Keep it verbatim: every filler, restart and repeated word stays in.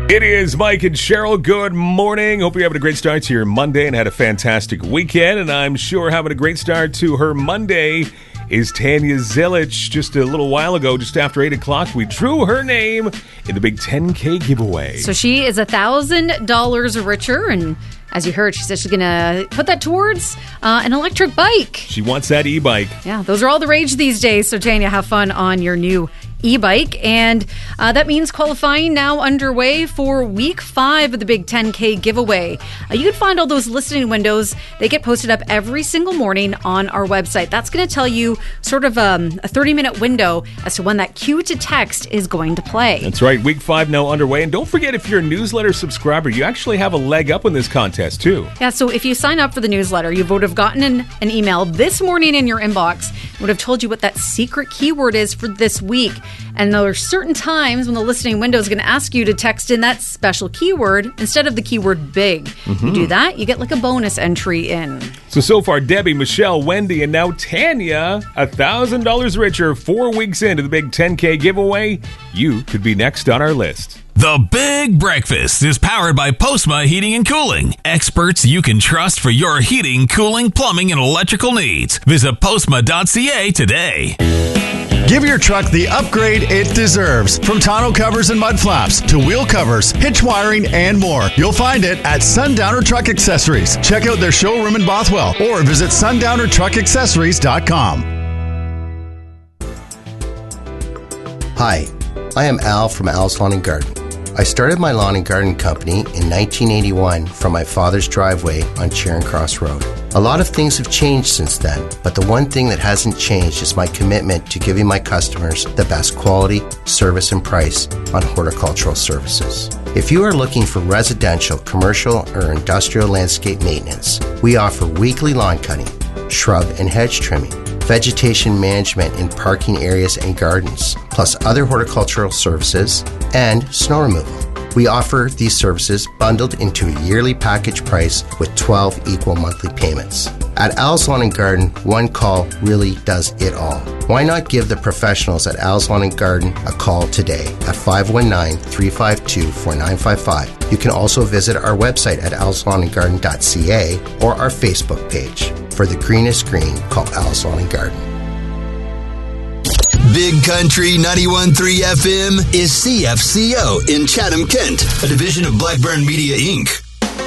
It is Mike and Cheryl. Good morning. Hope you're having a great start to your Monday and had a fantastic weekend. And I'm sure having a great start to her Monday is Tanya Zilic. Just a little while ago, just after eight o'clock, we drew her name in the big ten K giveaway. So she is one thousand dollars richer, and as you heard, she said she's going to put that towards uh, an electric bike. She wants that e-bike. Yeah, those are all the rage these days. So Tanya, have fun on your new e-bike. And uh, that means qualifying now underway for week five of the big ten K giveaway. Uh, you can find all those listening windows. They get posted up every single morning on our website. That's going to tell you sort of um, a thirty minute window as to when that cue to text is going to play. That's right. Week five now underway. And don't forget, if you're a newsletter subscriber, you actually have a leg up in this contest too. Yeah, so if you sign up for the newsletter, you would have gotten an, an email this morning in your inbox. It would have told you what that secret keyword is for this week. And there are certain times when the listening window is going to ask you to text in that special keyword instead of the keyword big. Mm-hmm. You do that, you get like a bonus entry in. So, so far, Debbie, Michelle, Wendy, and now Tanya, one thousand dollars richer, four weeks into the big ten K giveaway. You could be next on our list. The Big Breakfast is powered by Postma Heating and Cooling. Experts you can trust for your heating, cooling, plumbing, and electrical needs. Visit postma dot c a today. Give your truck the upgrade it deserves. From tonneau covers and mud flaps to wheel covers, hitch wiring, and more. You'll find it at Sundowner Truck Accessories. Check out their showroom in Bothwell or visit sundowner truck accessories dot com. Hi, I am Al from Al's Lawn and Garden. I started my lawn and garden company in nineteen eighty-one from my father's driveway on Charing Cross Road. A lot of things have changed since then, but the one thing that hasn't changed is my commitment to giving my customers the best quality, service, and price on horticultural services. If you are looking for residential, commercial, or industrial landscape maintenance, we offer weekly lawn cutting, shrub and hedge trimming, vegetation management in parking areas and gardens, plus other horticultural services, and snow removal. We offer these services bundled into a yearly package price with twelve equal monthly payments. At Al's Lawn and Garden, one call really does it all. Why not give the professionals at Al's Lawn and Garden a call today at five one nine, three five two, four nine five five. You can also visit our website at als lawn and garden dot c a or our Facebook page. For the greenest green, call Al's Lawn and Garden. Big Country ninety-one point three F M is C F C O in Chatham, Kent, a division of Blackburn Media, Incorporated.